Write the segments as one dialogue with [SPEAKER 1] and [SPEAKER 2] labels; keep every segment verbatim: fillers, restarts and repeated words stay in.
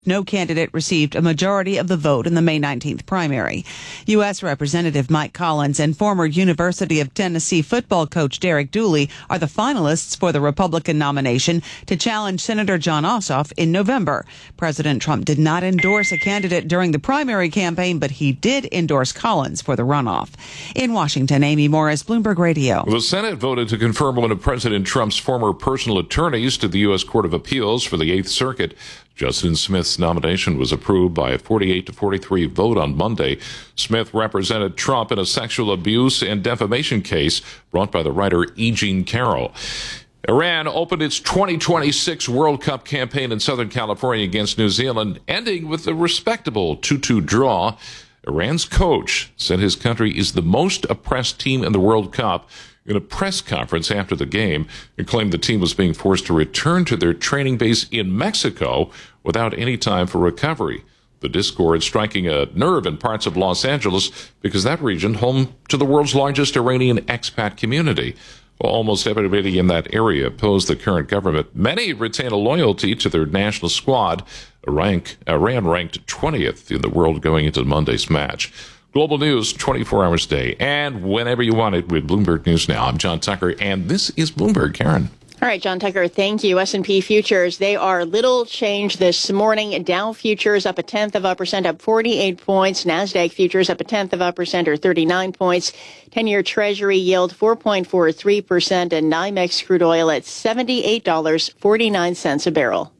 [SPEAKER 1] No candidate received a majority of the vote in the May nineteenth primary. U S. Representative Mike Collins and former University of Tennessee football coach Derek Dooley are the finalists for the Republican nomination to challenge Senator Jon Ossoff in November. President Trump did not endorse a candidate during the primary campaign, but he did endorse Collins for the runoff. In Washington, Amy Morris, Bloomberg Radio.
[SPEAKER 2] The Senate voted to confirm one of President Trump's former personal attorneys to the U S. Court of Appeals for the Eighth Circuit. Justin Smith's nomination was approved by a forty-eight to forty-three vote on Monday. Smith represented Trump in a sexual abuse and defamation case brought by the writer E. Jean Carroll. Iran opened its twenty twenty-six World Cup campaign in Southern California against New Zealand, ending with a respectable two two draw. Iran's coach said his country is the most oppressed team in the World Cup. In a press conference after the game, he claimed the team was being forced to return to their training base in Mexico without any time for recovery. The discord striking a nerve in parts of Los Angeles because that region home to the world's largest Iranian expat community. Well, almost everybody in that area opposed the current government. Many retain a loyalty to their national squad. Iran ranked twentieth in the world going into Monday's match. Global news, twenty-four hours a day, and whenever you want it with Bloomberg News Now. I'm John Tucker, and this is Bloomberg. Karen.
[SPEAKER 3] All right, John Tucker, thank you. S and P futures, they are little change this morning. Dow futures up a tenth of a percent, up forty-eight points. NASDAQ futures up a tenth of a percent, or thirty-nine points. ten-year Treasury yield four point four three percent, and NYMEX crude oil at seventy-eight dollars and forty-nine cents a barrel.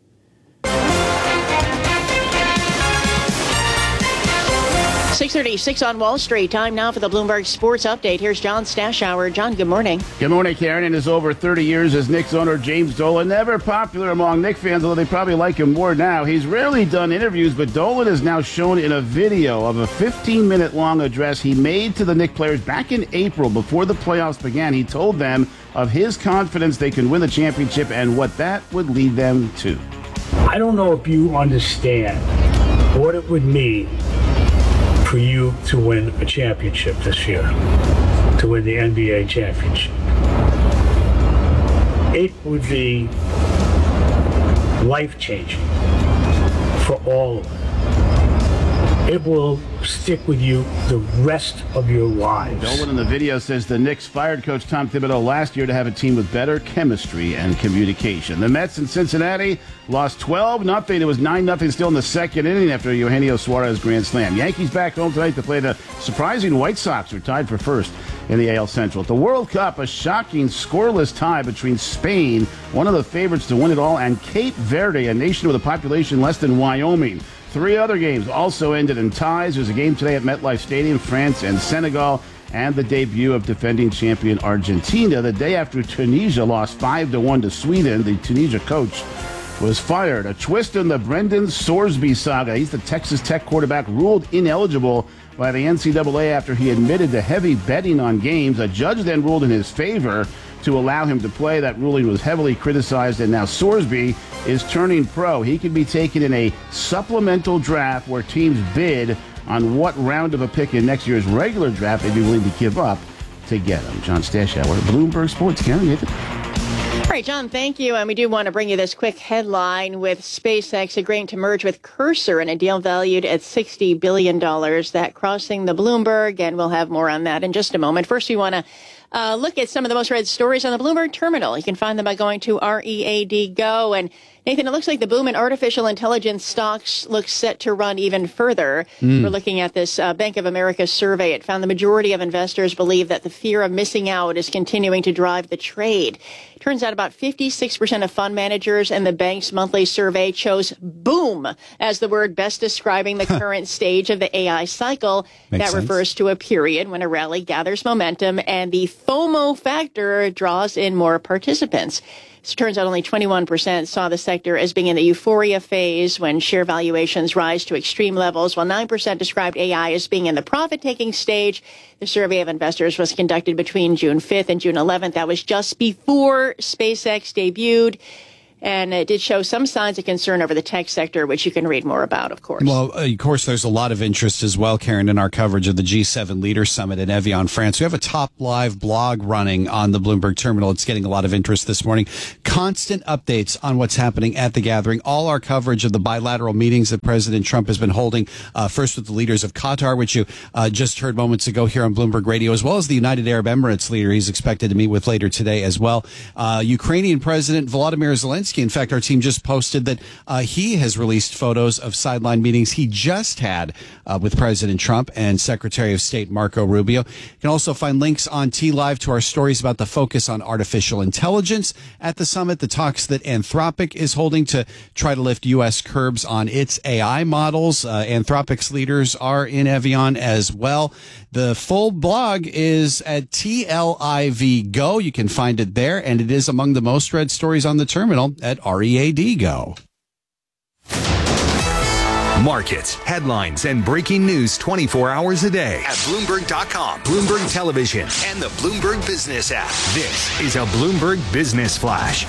[SPEAKER 3] six thirty-six on Wall Street. Time now for the Bloomberg Sports Update. Here's John Stashower. John, good morning.
[SPEAKER 4] Good morning, Karen. In his over thirty years as Knicks owner, James Dolan, never popular among Knicks fans, although they probably like him more now. He's rarely done interviews, but Dolan is now shown in a video of a fifteen-minute long address he made to the Knicks players back in April before the playoffs began. He told them of his confidence they can win the championship and what that would lead them to.
[SPEAKER 5] I don't know if you understand what it would mean for you to win a championship this year, to win the N B A championship. It would be life-changing for all of us. It will stick with you the rest of your lives.
[SPEAKER 4] Dolan in the video says the Knicks fired Coach Tom Thibodeau last year to have a team with better chemistry and communication. The Mets in Cincinnati lost twelve nothing. It was nine nothing still in the second inning after Eugenio Suarez grand slam. Yankees back home tonight to play the surprising White Sox, who are tied for first in the A L Central. At the World Cup, a shocking scoreless tie between Spain, one of the favorites to win it all, and Cape Verde, a nation with a population less than Wyoming. Three other games also ended in ties. There's a game today at MetLife Stadium, France and Senegal, and the debut of defending champion Argentina. The day after Tunisia lost five to one to Sweden, the Tunisia coach was fired. A twist in the Brendan Sorsby saga. He's the Texas Tech quarterback ruled ineligible by the N C double A after he admitted to heavy betting on games. A judge then ruled in his favor to allow him to play. That ruling was heavily criticized, and now Sorsby is turning pro. He could be taken in a supplemental draft where teams bid on what round of a pick in next year's regular draft they'd be willing to give up to get him. John Stashower, Bloomberg Sports. Karen, Nathan.
[SPEAKER 3] All right, John, thank you. And we do want to bring you this quick headline with SpaceX agreeing to merge with Cursor in a deal valued at sixty billion dollars. That crossing the Bloomberg, and we'll have more on that in just a moment. First, we want to uh, look at some of the most read stories on the Bloomberg terminal. You can find them by going to R E A D Go. And Nathan, it looks like the boom in artificial intelligence stocks looks set to run even further. Mm. We're looking at this uh, Bank of America survey. It found the majority of investors believe that the fear of missing out is continuing to drive the trade. Turns out about fifty-six percent of fund managers in the bank's monthly survey chose boom as the word best describing the current stage of the A I cycle. Makes that sense. Refers to a period when a rally gathers momentum and the FOMO factor draws in more participants. So it turns out only twenty-one percent saw the sector as being in the euphoria phase when share valuations rise to extreme levels, while nine percent described A I as being in the profit-taking stage. The survey of investors was conducted between June fifth and June eleventh. That was just before SpaceX debuted. And it did show some signs of concern over the tech sector, which you can read more about, of course.
[SPEAKER 6] Well, of course, there's a lot of interest as well, Karen, in our coverage of the G seven Leaders Summit in Evian, France. We have a top live blog running on the Bloomberg terminal. It's getting a lot of interest this morning. Constant updates on what's happening at the gathering. All our coverage of the bilateral meetings that President Trump has been holding, uh, first with the leaders of Qatar, which you uh, just heard moments ago here on Bloomberg Radio, as well as the United Arab Emirates leader he's expected to meet with later today as well. Uh, Ukrainian President Volodymyr Zelensky, in fact, our team just posted that uh, he has released photos of sideline meetings he just had uh, with President Trump and Secretary of State Marco Rubio. You can also find links on T Live to our stories about the focus on artificial intelligence at the summit, the talks that Anthropic is holding to try to lift U S curbs on its A I models. Uh, Anthropic's leaders are in Evian as well. The full blog is at T L I V Go. You can find it there, and it is among the most read stories on the terminal at R E A D Go.
[SPEAKER 7] Markets, headlines, and breaking news twenty-four hours a day at Bloomberg dot com, Bloomberg Television, and the Bloomberg Business app. This is a Bloomberg Business Flash.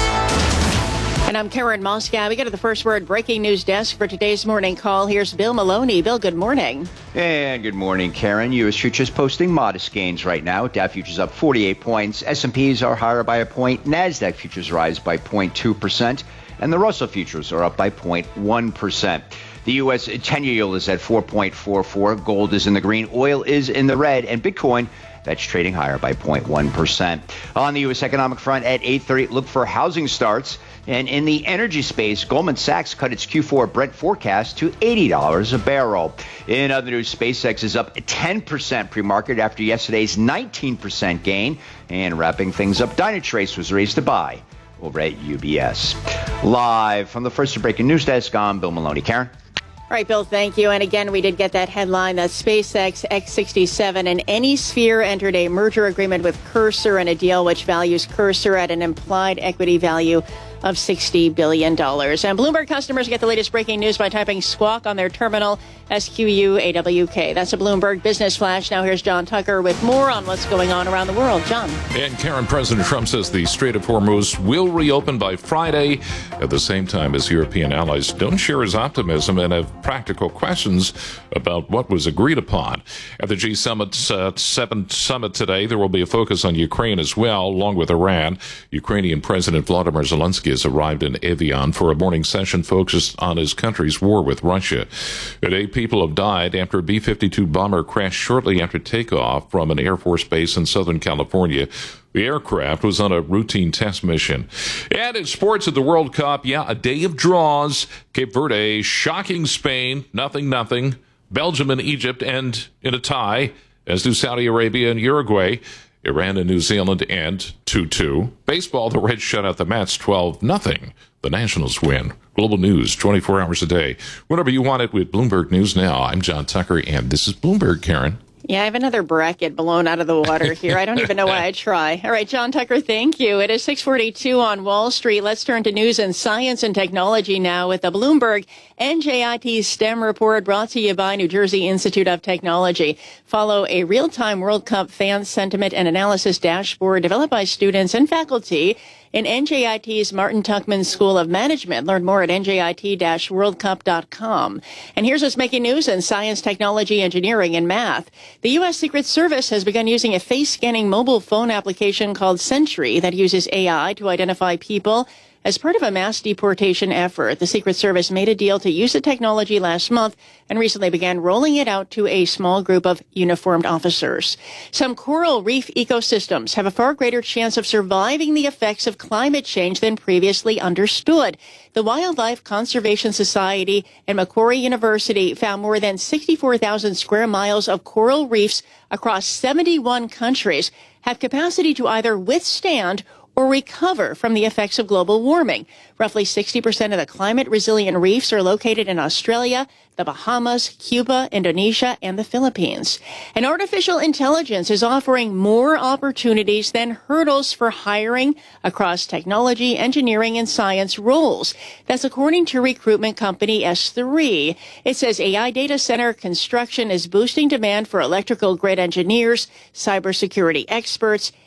[SPEAKER 3] And I'm Karen Moscow. We go to the First Word breaking news desk for today's morning call. Here's Bill Maloney. Bill, good morning.
[SPEAKER 8] And good morning, Karen. U S futures posting modest gains right now. Dow futures up forty-eight points. S and P's are higher by a point. NASDAQ futures rise by zero point two percent. And the Russell futures are up by zero point one percent. The U S ten-year yield is at four point four four. Gold is in the green. Oil is in the red. And Bitcoin, that's trading higher by zero point one percent. On the U S economic front at eight thirty, look for housing starts. And in the energy space, Goldman Sachs cut its Q four Brent forecast to eighty dollars a barrel. In other news, SpaceX is up ten percent pre-market after yesterday's nineteen percent gain. And wrapping things up, Dynatrace was raised to buy over at U B S. Live from the First Breaking News Desk, I'm Bill Maloney. Karen?
[SPEAKER 3] All right, Bill, thank you. And again, we did get that headline that SpaceX X sixty-seven and AnySphere entered a merger agreement with Cursor in a deal which values Cursor at an implied equity value of sixty billion dollars. And Bloomberg customers get the latest breaking news by typing Squawk on their terminal, S Q U A W K. That's a Bloomberg Business Flash. Now here's John Tucker with more on what's going on around the world. John.
[SPEAKER 2] And Karen, President Trump says the Strait of Hormuz will reopen by Friday at the same time as European allies don't share his optimism and have practical questions about what was agreed upon. At the G Summit, uh, seven Summit today, there will be a focus on Ukraine as well, along with Iran. Ukrainian President Volodymyr Zelensky has arrived in Evian for a morning session focused on his country's war with Russia. Eight people have died after a B fifty-two bomber crashed shortly after takeoff from an Air Force base in Southern California. The aircraft was on a routine test mission. And in sports at the World Cup, yeah, a day of draws. Cape Verde shocking Spain, nothing, nothing. Belgium and Egypt end in a tie, as do Saudi Arabia and Uruguay. Iran and New Zealand end two two. Baseball, the Reds shut out the Mets twelve nothing. The Nationals win. Global news, twenty-four hours a day. Whenever you want it with Bloomberg News Now. I'm John Tucker, and this is Bloomberg, Karen.
[SPEAKER 3] Yeah, I have another bracket blown out of the water here. I don't even know why I try. All right, John Tucker, thank you. It is six forty-two on Wall Street. Let's turn to news and science and technology now with the Bloomberg N J I T STEM report brought to you by New Jersey Institute of Technology. Follow a real-time World Cup fan sentiment and analysis dashboard developed by students and faculty in N J I T's Martin Tuckman School of Management. Learn more at N J I T world cup dot com. And here's what's making news in science, technology, engineering, and math. The U S. Secret Service has begun using a face-scanning mobile phone application called Sentry that uses A I to identify people. As part of a mass deportation effort, the Secret Service made a deal to use the technology last month and recently began rolling it out to a small group of uniformed officers. Some coral reef ecosystems have a far greater chance of surviving the effects of climate change than previously understood. The Wildlife Conservation Society and Macquarie University found more than sixty-four thousand square miles of coral reefs across seventy-one countries have capacity to either withstand or recover from the effects of global warming. Roughly sixty percent of the climate-resilient reefs are located in Australia, the Bahamas, Cuba, Indonesia, and the Philippines. And artificial intelligence is offering more opportunities than hurdles for hiring across technology, engineering, and science roles. That's according to recruitment company S three. It says A I data center construction is boosting demand for electrical grid engineers, cybersecurity experts,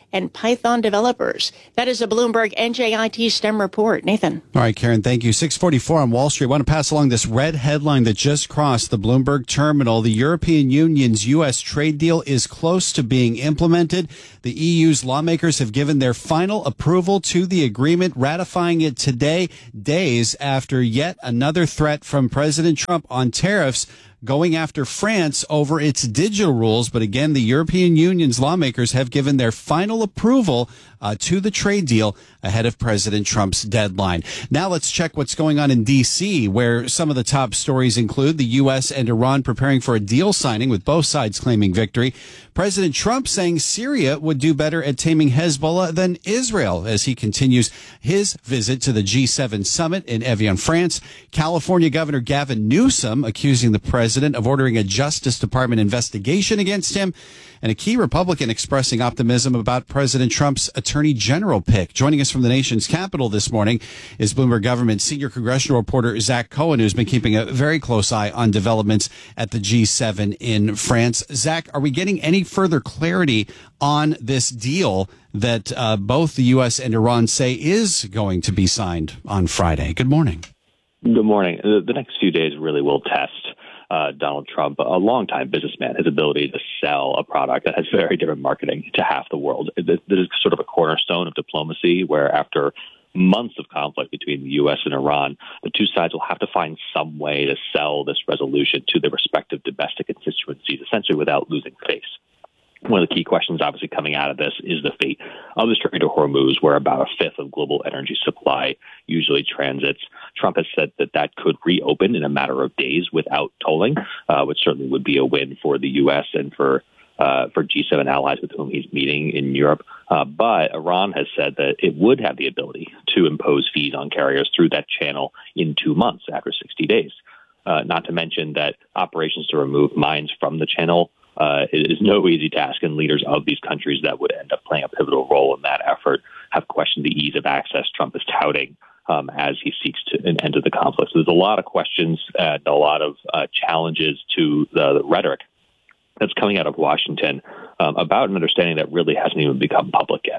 [SPEAKER 3] and Python developers. That is a Bloomberg N J I T STEM report. Nathan.
[SPEAKER 6] All right, Karen, thank you. six forty-four on Wall Street. I want to pass along this red headline that just crossed the Bloomberg terminal. The European Union's U S trade deal is close to being implemented. The E U's lawmakers have given their final approval to the agreement, ratifying it today, days after yet another threat from President Trump on tariffs going after France over its digital rules. But again, the European Union's lawmakers have given their final approval uh, to the trade deal ahead of President Trump's deadline. Now let's check what's going on in D C, where some of the top stories include the U S and Iran preparing for a deal signing, with both sides claiming victory. President Trump saying Syria would do better at taming Hezbollah than Israel as he continues his visit to the G seven summit in Evian, France. California Governor Gavin Newsom accusing the president of ordering a Justice Department investigation against him. And a key Republican expressing optimism about President Trump's attorney general pick. Joining us from the nation's capital this morning is Bloomberg Government senior congressional reporter Zach Cohen, who's been keeping a very close eye on developments at the G seven in France. Zach, are we getting any further clarity on this deal that uh, both the U S and Iran say is going to be signed on Friday? Good morning.
[SPEAKER 9] Good morning. The, the next few days really will test Uh, Donald Trump, a longtime businessman, his ability to sell a product that has very different marketing to half the world. This is sort of a cornerstone of diplomacy, where after months of conflict between the U S and Iran, the two sides will have to find some way to sell this resolution to their respective domestic constituencies, essentially without losing face. One of the key questions obviously coming out of this is the fate of the Strait of Hormuz, where about a fifth of global energy supply usually transits. Trump has said that that could reopen in a matter of days without tolling, uh, which certainly would be a win for the U S and for uh, for G seven allies with whom he's meeting in Europe. Uh, but Iran has said that it would have the ability to impose fees on carriers through that channel in two months after sixty days. Uh, not to mention that operations to remove mines from the channel Uh, it is no easy task, and leaders of these countries that would end up playing a pivotal role in that effort have questioned the ease of access Trump is touting um, as he seeks to an end to the conflict. So there's a lot of questions and a lot of uh, challenges to the, the rhetoric that's coming out of Washington um, about an understanding that really hasn't even become public yet.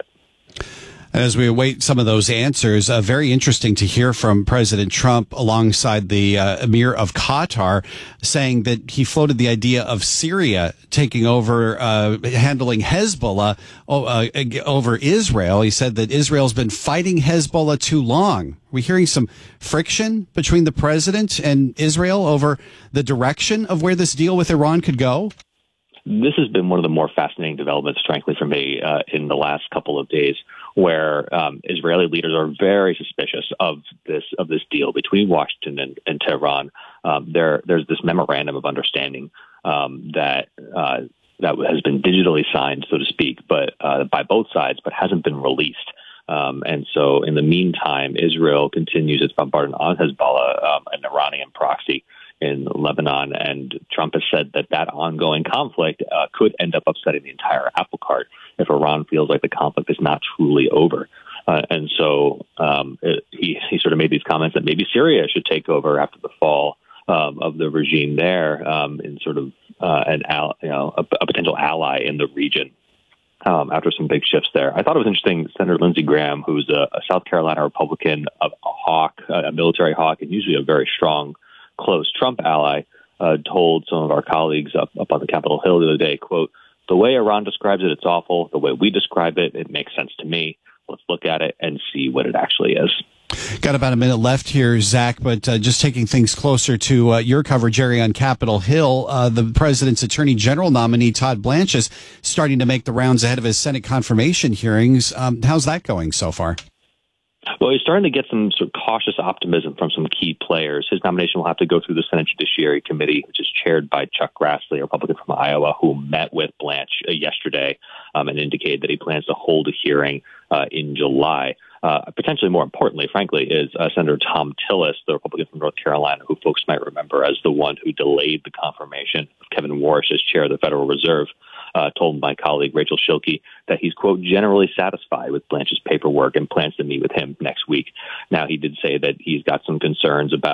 [SPEAKER 6] As we await some of those answers, uh, very interesting to hear from President Trump alongside the uh, Emir of Qatar, saying that he floated the idea of Syria taking over, uh, handling Hezbollah uh, over Israel. He said that Israel's been fighting Hezbollah too long. Are we hearing some friction between the president and Israel over the direction of where this deal with Iran could go?
[SPEAKER 9] This has been one of the more fascinating developments, frankly, for me uh, in the last couple of days, where um, Israeli leaders are very suspicious of this of this deal between Washington and, and Tehran. Um, there, there's this memorandum of understanding um, that uh, that has been digitally signed, so to speak, but uh, by both sides, but hasn't been released. Um, and so, in the meantime, Israel continues its bombardment on Hezbollah, um, an Iranian proxy in Lebanon, and Trump has said that that ongoing conflict uh, could end up upsetting the entire apple cart if Iran feels like the conflict is not truly over. Uh, and so um, it, he, he sort of made these comments that maybe Syria should take over after the fall um, of the regime there, um, in sort of uh, an al- you know a, a potential ally in the region. Um, after some big shifts there, I thought it was interesting. Senator Lindsey Graham, who's a, a South Carolina Republican, a, a hawk, a military hawk, and usually a very strong, close Trump ally, uh, told some of our colleagues up, up on the Capitol Hill the other day, quote, "The way Iran describes it, it's awful. The way we describe it, it makes sense to me. Let's look at it and see what it actually is."
[SPEAKER 6] Got about a minute left here, Zach, but uh, just taking things closer to uh, your coverage area on Capitol Hill, uh, the president's attorney general nominee, Todd Blanche, is starting to make the rounds ahead of his Senate confirmation hearings. Um, how's that going so far?
[SPEAKER 9] Well, he's starting to get some sort of cautious optimism from some key players. His nomination will have to go through the Senate Judiciary Committee, which is chaired by Chuck Grassley, a Republican from Iowa, who met with Blanche uh, yesterday um, and indicated that he plans to hold a hearing uh, in July. Uh, potentially more importantly, frankly, is uh, Senator Tom Tillis, the Republican from North Carolina, who folks might remember as the one who delayed the confirmation of Kevin Warsh as chair of the Federal Reserve. Uh, told my colleague Rachel Schilke that he's, quote, generally satisfied with Blanche's paperwork and plans to meet with him next week. Now, he did say that he's got some concerns about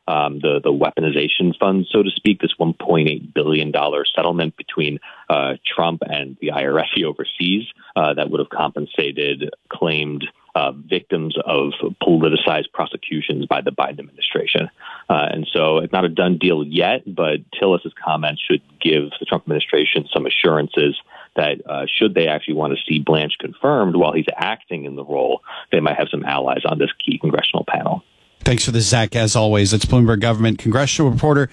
[SPEAKER 9] um, the, the weaponization fund, so to speak, this one point eight billion dollars settlement between uh, Trump and the I R S overseas uh, that would have compensated claimed uh, victims of politicized prosecutions by the Biden administration. Uh, and so it's not a done deal yet, but Tillis's comments should give the Trump administration some assurances that uh, should they actually want to see Blanche confirmed while he's acting in the role, they might have some allies on this key congressional panel.
[SPEAKER 6] Thanks for this, Zach. As always, it's Bloomberg Government congressional reporter